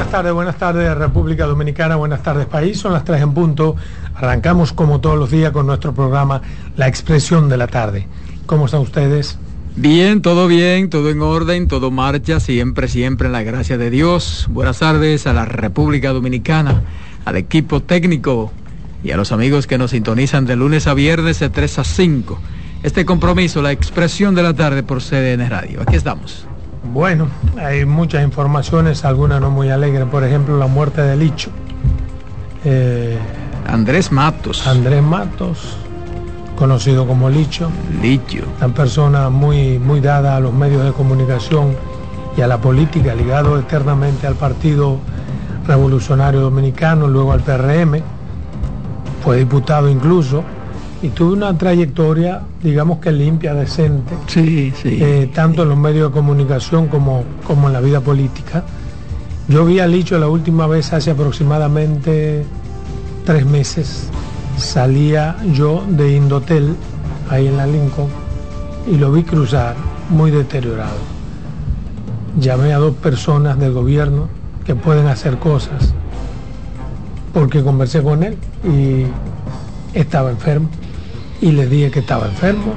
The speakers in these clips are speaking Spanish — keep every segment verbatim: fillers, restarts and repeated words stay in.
Buenas tardes, buenas tardes República Dominicana, buenas tardes país, son las tres en punto. Arrancamos como todos los días con nuestro programa La Expresión de la Tarde. ¿Cómo están ustedes? Bien, todo bien, todo en orden, todo marcha, siempre, siempre en la gracia de Dios. Buenas tardes a la República Dominicana, al equipo técnico y a los amigos que nos sintonizan de lunes a viernes de tres a cinco. Este compromiso, La Expresión de la Tarde por C D N Radio. Aquí estamos. Bueno, hay muchas informaciones, algunas no muy alegres. Por ejemplo, la muerte de Licho. Eh, Andrés Matos. Andrés Matos, conocido como Licho. Licho. Una persona muy, muy dada a los medios de comunicación y a la política, ligado eternamente al Partido Revolucionario Dominicano, luego al P R M. Fue diputado incluso. Y tuve una trayectoria, digamos que limpia, decente, sí, sí, eh, tanto sí. en los medios de comunicación como, como en la vida política. Yo vi a Licho la última vez hace aproximadamente tres meses. Salía yo de Indotel, ahí en la Lincoln, y lo vi cruzar muy deteriorado. Llamé a dos personas del gobierno que pueden hacer cosas, porque conversé con él y estaba enfermo. Y les dije que estaba enfermo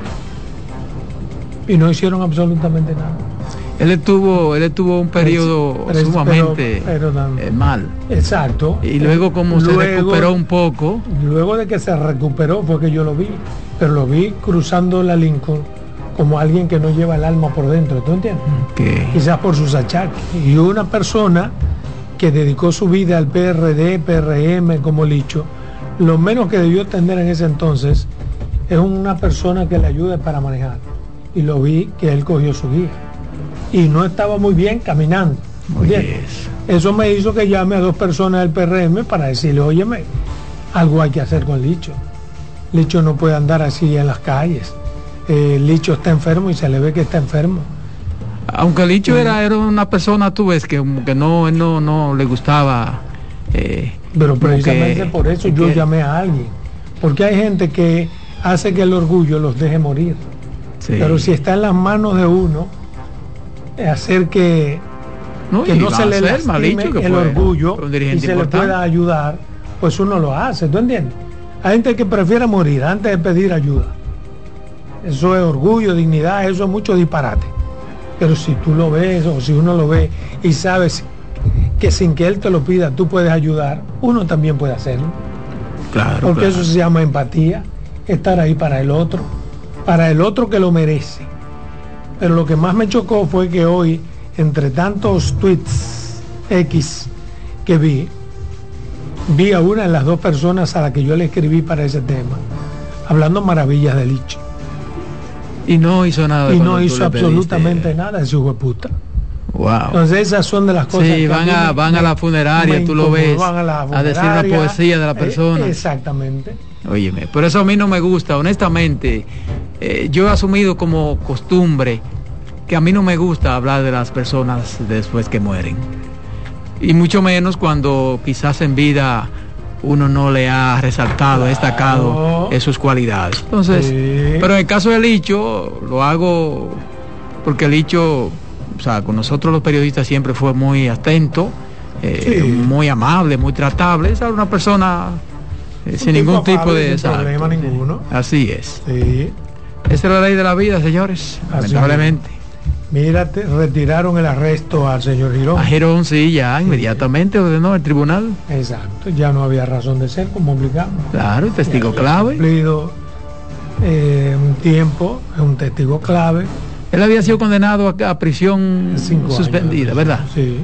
y no hicieron absolutamente nada. Él estuvo, él estuvo un periodo pero, sumamente pero, pero, eh, mal. Exacto. Y luego como luego, se recuperó un poco. Luego de que se recuperó fue que yo lo vi, pero lo vi cruzando la Lincoln como alguien que no lleva el alma por dentro, ¿tú entiendes? Okay. Quizás por sus achaques. Y una persona que dedicó su vida al P R D, P R M como Licho, lo menos que debió tener en ese entonces es una persona que le ayude para manejar. Y lo vi que él cogió su guía. Y no estaba muy bien caminando. Yes. Eso me hizo que llame a dos personas del P R M para decirle, óyeme, algo hay que hacer con Licho. Licho no puede andar así en las calles. Eh, Licho está enfermo y se le ve que está enfermo. Aunque Licho sí. era, era una persona, tú ves, que, que no, no, no le gustaba. Eh, Pero precisamente que, por eso yo que... llamé a alguien. Porque hay gente que hace que el orgullo los deje morir. Sí. Pero si está en las manos de uno, hacer que no, que no se le lastime el fue, orgullo y se importante. Le pueda ayudar, pues uno lo hace, ¿tú entiendes? Hay gente que prefiere morir antes de pedir ayuda. Eso es orgullo, dignidad, eso es mucho disparate. Pero si tú lo ves, o si uno lo ve y sabes que sin que él te lo pida tú puedes ayudar, uno también puede hacerlo. Claro, porque claro. Eso se llama empatía, estar ahí para el otro, para el otro que lo merece. Pero lo que más me chocó fue que hoy, entre tantos tweets X que vi, vi a una de las dos personas a las que yo le escribí para ese tema, hablando maravillas de Licho. Y no hizo nada. Y no hizo absolutamente pediste... nada, ese hijo de puta. Wow. Entonces esas son de las cosas sí, que van a, a van me, a la funeraria, tú lo ves, van a, la a decir la poesía de la persona. Eh, exactamente. Óyeme, por eso a mí no me gusta, honestamente. Eh, yo he asumido como costumbre que a mí no me gusta hablar de las personas después que mueren. Y mucho menos cuando quizás en vida uno no le ha resaltado, claro. destacado en sus cualidades. Entonces, sí. Pero en el caso de Licho, lo hago porque Licho, o sea, con nosotros los periodistas siempre fue muy atento, eh, sí. muy amable, muy tratable. Es una persona eh, sin ningún tipo de sin problema ninguno. Así es. Sí. Esa es la ley de la vida, señores. Así lamentablemente. Es. Mira, te retiraron el arresto al señor Girón. A Girón sí, ya sí. inmediatamente ordenó el tribunal. Exacto, ya no había razón de ser, como obligamos. Claro, el testigo clave. Cumplido eh, un tiempo, es un testigo clave. Él había sido condenado a, a prisión Cinco suspendida, años, ¿verdad? Sí.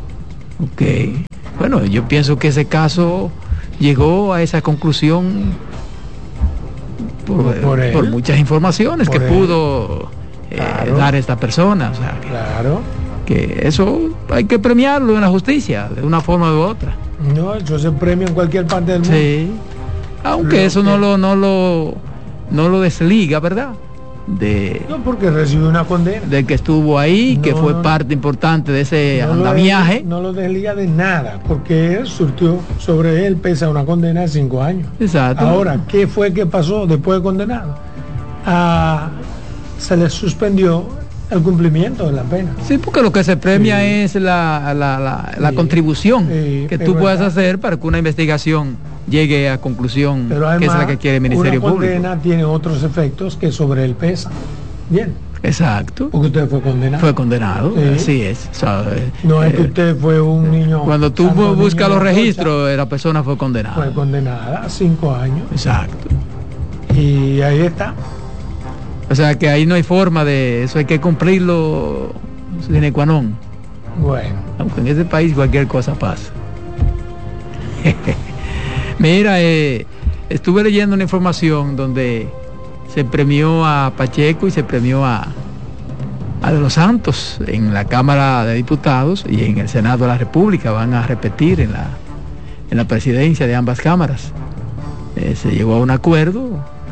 Ok. Bueno, yo pienso que ese caso llegó a esa conclusión por, por, por muchas informaciones por que él. pudo eh, claro. dar esta persona. O sea, que, claro. Que eso hay que premiarlo en la justicia, de una forma u otra. No, eso se premia en cualquier parte del mundo. Sí. Aunque lo eso que... no lo, no lo, no lo desliga, ¿verdad? De, no, porque recibió una condena de que estuvo ahí, no, que fue no, parte importante de ese no andamiaje. Lo no lo desliga de nada, porque él surtió, sobre él pesa una condena de cinco años. Exacto. Ahora, ¿qué fue que pasó después de condenado? Ah, se le suspendió el cumplimiento de la pena. Sí, porque lo que se premia sí. es la, la, la, la sí. contribución sí, que tú puedas hacer para que una investigación llegue a conclusión, pero además, que es la que quiere el Ministerio Público. Una condena tiene otros efectos que sobre él pesa. Bien. Exacto. Porque usted fue condenado. Fue condenado, sí. Así es. O sea, no es eh, que usted fue un niño... Cuando tú buscas los registros, cosa, la persona fue condenada. Fue condenada a cinco años. Exacto. Y ahí está. O sea que ahí no hay forma de... Eso hay que cumplirlo sine qua non. Bueno. Aunque en ese país cualquier cosa pasa. Mira, eh, estuve leyendo una información donde se premió a Pacheco y se premió a, a De los Santos en la Cámara de Diputados y en el Senado de la República. Van a repetir en la, en la presidencia de ambas cámaras. Eh, se llegó a un acuerdo.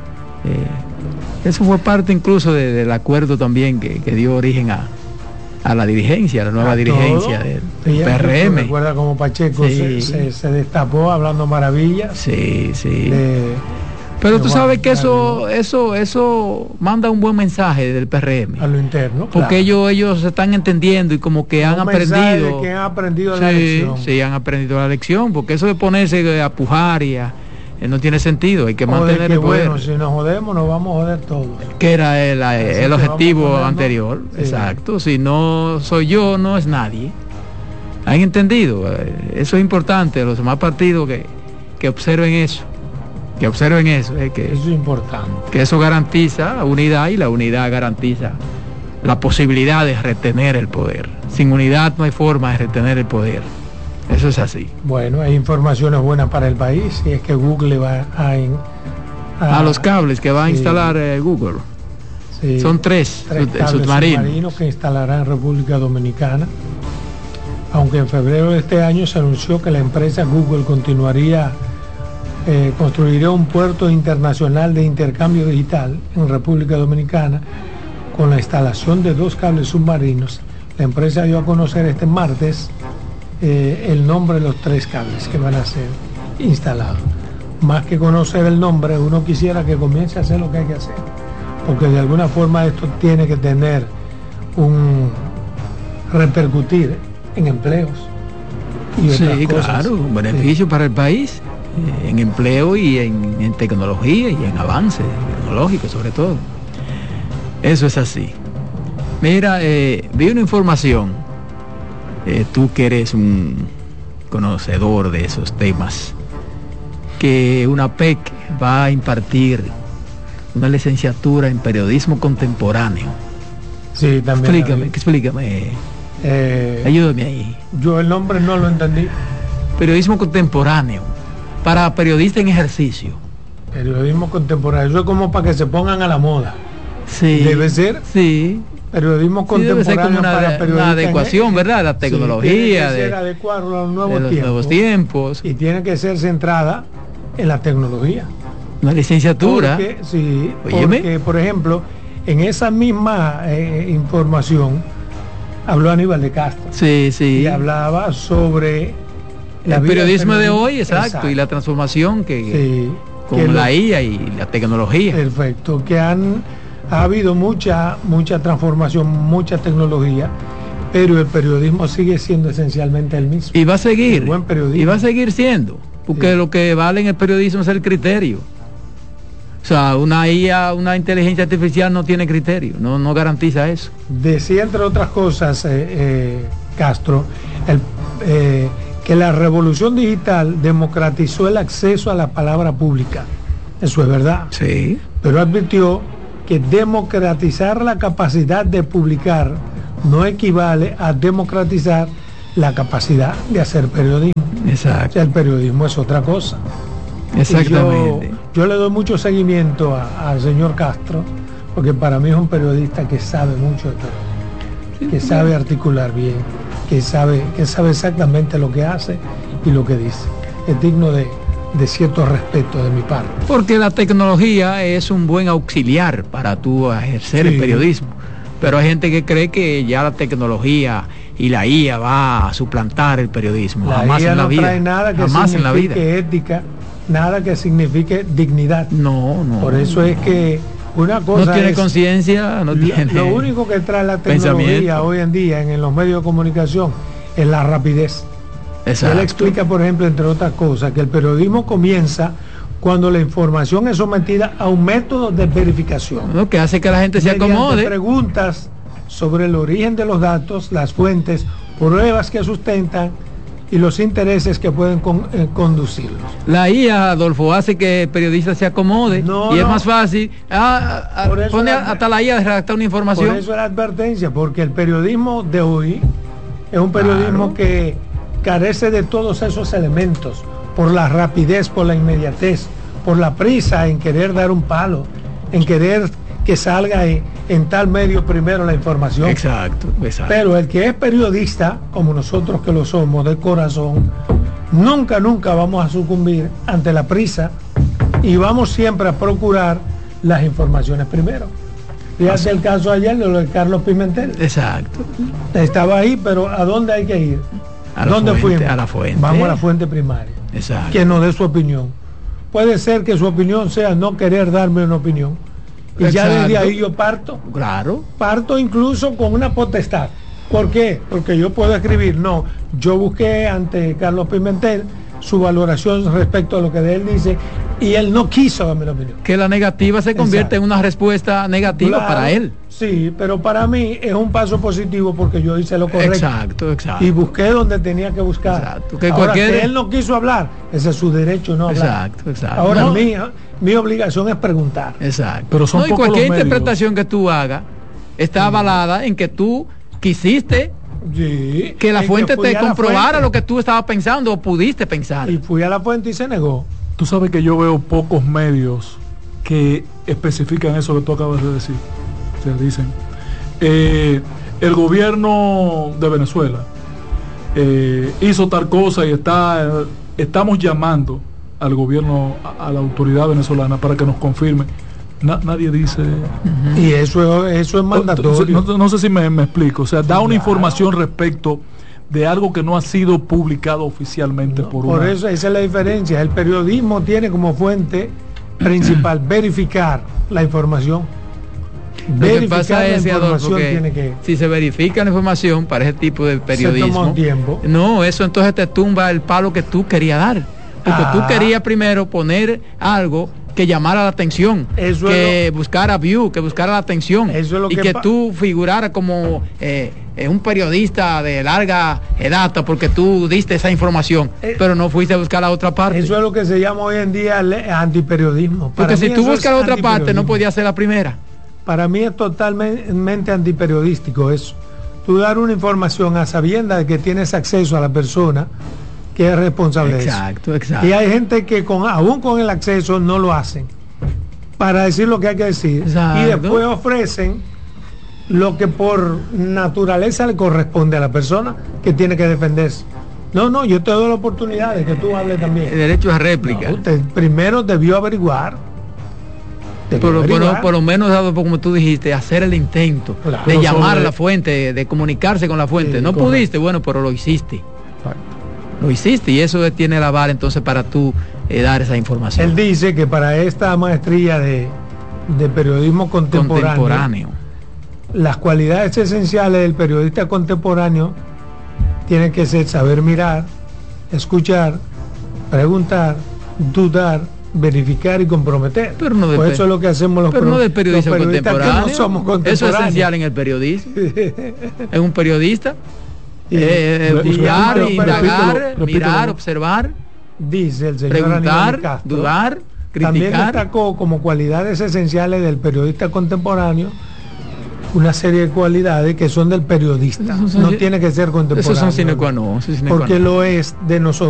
Eh, eso fue parte incluso de, del acuerdo también que, que dio origen a, a la dirigencia, a la nueva a dirigencia del P R M. Recuerda cómo Pacheco sí. se, se, se destapó hablando maravillas. Sí, sí. De, Pero tú sabes que eso, eso, eso manda un buen mensaje del P R M. A lo interno. Porque claro. ellos, ellos se están entendiendo y como que un han aprendido. De que han aprendido sí, la lección. Sí, han aprendido la lección. Porque eso de ponerse a pujar y a, eh, no tiene sentido. Hay que o mantener de que, el poder. Bueno, si nos jodemos, nos vamos a joder todos. Que era el, el objetivo anterior. Sí. Exacto. Si no soy yo, no es nadie. ¿Han entendido? Eso es importante. Los demás partidos que, que observen eso. Que observen eso, eh, que eso es importante. Que eso garantiza unidad y la unidad garantiza la posibilidad de retener el poder. Sin unidad no hay forma de retener el poder. Eso es así. Bueno, hay informaciones buenas para el país y es que Google va a... A, a los cables que va a sí. instalar eh, Google. Sí. Son tres, tres cables submarinos. submarinos que instalará en República Dominicana. Aunque en febrero de este año se anunció que la empresa Google continuaría... Eh, construirá un puerto internacional de intercambio digital en República Dominicana con la instalación de dos cables submarinos. La empresa dio a conocer este martes eh, el nombre de los tres cables que van a ser instalados. Más que conocer el nombre, uno quisiera que comience a hacer lo que hay que hacer, porque de alguna forma esto tiene que tener un repercutir en empleos y otras sí, cosas. Claro, un beneficio sí. para el país. En empleo y en, en tecnología y en avance tecnológico sobre todo. Eso es así. Mira, eh, vi una información, eh, tú que eres un conocedor de esos temas, que una P E C va a impartir una licenciatura en periodismo contemporáneo. Sí, también. Explícame, explícame. Eh, Ayúdame ahí. Yo el nombre no lo entendí. Periodismo contemporáneo. Para periodistas en ejercicio. Periodismo contemporáneo. Eso es como para que se pongan a la moda. Sí. Debe ser. Sí. Periodismo sí, contemporáneo debe ser como una, para periodistas. Una adecuación, ¿verdad? La tecnología. Sí, tiene que de, ser adecuado a los nuevos, los tiempos, nuevos tiempos. Y tiene que ser centrada en la tecnología. Una licenciatura. Porque, sí, Óyeme. Porque, por ejemplo, en esa misma eh, información habló Aníbal de Castro. Sí, sí. Y hablaba sobre... el periodismo de hoy, exacto, exacto, y la transformación que, sí, con que la lo, I A y la tecnología. Perfecto, que han ha habido mucha mucha transformación, mucha tecnología, pero el periodismo sigue siendo esencialmente el mismo. Y va a seguir, el buen periodismo. Y va a seguir siendo, porque sí. lo que vale en el periodismo es el criterio. O sea, una I A, una inteligencia artificial no tiene criterio, no, no garantiza eso. Decía, entre otras cosas, eh, eh, Castro, el... Eh, que la revolución digital democratizó el acceso a la palabra pública. Eso es verdad. Sí. Pero advirtió que democratizar la capacidad de publicar no equivale a democratizar la capacidad de hacer periodismo. Exacto. O sea, el periodismo es otra cosa. Exactamente. Yo, yo le doy mucho seguimiento al señor Castro, porque para mí es un periodista que sabe mucho de periodismo, sí, que sí. sabe articular bien, que sabe, que sabe exactamente lo que hace y lo que dice. Es digno de, de cierto respeto de mi parte. Porque la tecnología es un buen auxiliar para tú ejercer sí. el periodismo. Pero hay gente que cree que ya la tecnología y la I A va a suplantar el periodismo. La Jamás I A en la no vida. trae nada que Jamás en la vida. ética, nada que signifique dignidad. No, no. Por eso es que Una cosa no tiene es, conciencia, no lo, tiene lo único que trae la tecnología hoy en día en, en los medios de comunicación es la rapidez. Exacto. Él explica, por ejemplo, entre otras cosas, que el periodismo comienza cuando la información es sometida a un método de verificación, ¿no? Que hace que la gente se mediante acomode. Preguntas sobre el origen de los datos, las fuentes, pruebas que sustentan y los intereses que pueden con, eh, conducirlos. La I A, Adolfo, hace que el periodista se acomode no, y no. es más fácil. Ah, ah, pone la, hasta la I A de redactar una información. Por eso la advertencia, porque el periodismo de hoy es un periodismo claro. que carece de todos esos elementos, por la rapidez, por la inmediatez, por la prisa en querer dar un palo, en querer que salga en, en tal medio primero la información. Exacto, exacto. Pero el que es periodista, como nosotros que lo somos de corazón, nunca, nunca vamos a sucumbir ante la prisa y vamos siempre a procurar las informaciones primero. Fíjate el caso ayer de lo de Carlos Pimentel. Exacto. Estaba ahí, pero ¿a dónde hay que ir? A la ¿Dónde fuente, fuimos? a la fuente. Vamos a la fuente primaria. Exacto. Que nos dé su opinión. Puede ser que su opinión sea no querer darme una opinión. Y Exacto. ya desde ahí yo parto. Claro. Parto incluso con una potestad. ¿Por qué? Porque yo puedo escribir, no, yo busqué ante Carlos Pimentel su valoración respecto a lo que de él dice y él no quiso darme la opinión. Que la negativa se convierte Exacto. en una respuesta negativa Claro, para él. Sí, pero para mí es un paso positivo porque yo hice lo correcto. Exacto, exacto. Y busqué donde tenía que buscar. Exacto. Que Ahora, cualquier... que él no quiso hablar, ese es su derecho no hablar. Exacto, exacto. Ahora no. mi, mi obligación es preguntar. Exacto. Pero son no, y cualquier interpretación medios. que tú hagas está avalada en que tú quisiste sí, que la fuente que te comprobara fuente. lo que tú estabas pensando o pudiste pensar. Y fui a la fuente y se negó. Tú sabes que yo veo pocos medios que especifican eso que tú acabas de decir. O sea, dicen, eh, el gobierno de Venezuela eh, hizo tal cosa y está, eh, estamos llamando al gobierno, a, a la autoridad venezolana para que nos confirme. Na, nadie dice. Uh-huh. Y eso, eso es mandatorio. No, no sé si me, me explico. O sea, da una información respecto de algo que no ha sido publicado oficialmente no, por por una... eso esa es la diferencia. El periodismo tiene como fuente principal verificar la información. Lo que pasa es, Adolfo, que tiene que... si se verifica la información para ese tipo de periodismo, se toma un tiempo. No, eso entonces te tumba el palo que tú querías dar. Porque ah. tú querías primero poner algo que llamara la atención, eso que lo... buscara view, que buscara la atención, eso es lo y que, que pa... tú figuraras como eh, eh, un periodista de larga edad porque tú diste esa información, eh, pero no fuiste a buscar la otra parte. Eso es lo que se llama hoy en día antiperiodismo. Porque si tú buscas la otra parte no podías ser la primera. Para mí es totalmente antiperiodístico eso. Tú dar una información a sabiendas de que tienes acceso a la persona que es responsable exacto, de eso. Exacto. Y hay gente que con aún con el acceso no lo hacen para decir lo que hay que decir. Exacto. Y después ofrecen lo que por naturaleza le corresponde a la persona que tiene que defenderse. No, no, yo te doy la oportunidad de que tú hables también. El derecho a réplica. No, usted primero debió averiguar. Debió por, averiguar. Por, por lo menos, como tú dijiste, hacer el intento claro. de llamar sobre... a la fuente, de, de comunicarse con la fuente. Sí, no correcto. Pudiste, bueno, pero lo hiciste. Exacto. Lo hiciste y eso tiene el aval entonces para tú eh, dar esa información. Él dice que para esta maestría de, de periodismo contemporáneo, contemporáneo, las cualidades esenciales del periodista contemporáneo tienen que ser saber mirar, escuchar, preguntar, dudar, verificar y comprometer. Pero no de pues eso es lo que hacemos los, pero no de periodismo los periodistas contemporáneo. Que no somos contemporáneos. Eso es esencial en el periodismo. Es un periodista. Y, eh, buscar, pero, pero, indagar, repítelo, mirar, repítelo. observar, dice el señor preguntar, Castro, dudar, criticar. También destacó como cualidades esenciales del periodista contemporáneo una serie de cualidades que son del periodista. Son, no tiene que ser contemporáneo. Eso son sine qua non, porque lo es de nosotros.